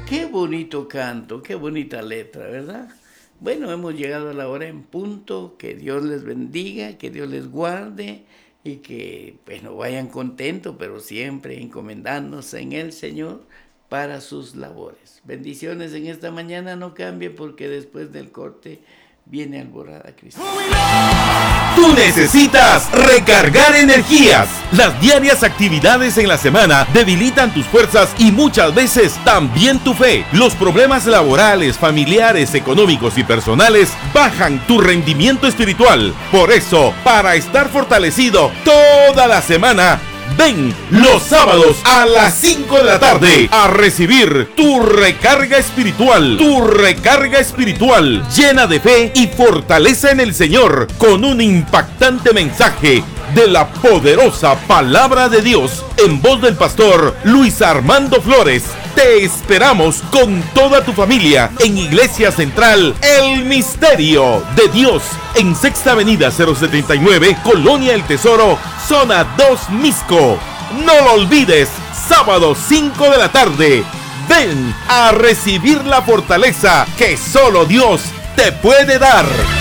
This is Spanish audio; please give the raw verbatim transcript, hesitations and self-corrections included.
Qué bonito canto, qué bonita letra, ¿verdad? Bueno, hemos llegado a la hora en punto. Que Dios les bendiga, que Dios les guarde y que, bueno, vayan contentos, pero siempre encomendándose en el Señor para sus labores. Bendiciones en esta mañana, no cambie porque después del corte viene Alborada Cristiana. Tú necesitas recargar energías. Las diarias actividades en la semana debilitan tus fuerzas y muchas veces también tu fe. Los problemas laborales, familiares, económicos y personales bajan tu rendimiento espiritual. Por eso, para estar fortalecido toda la semana, ven los sábados a las cinco de la tarde a recibir tu recarga espiritual, tu recarga espiritual llena de fe y fortaleza en el Señor, con un impactante mensaje de la poderosa palabra de Dios en voz del pastor Luis Armando Flores. Te esperamos con toda tu familia en Iglesia Central El Misterio de Dios, en Sexta Avenida cero setenta y nueve, Colonia El Tesoro, Zona dos, Misco. No lo olvides, sábado cinco de la tarde. Ven a recibir la fortaleza que solo Dios te puede dar.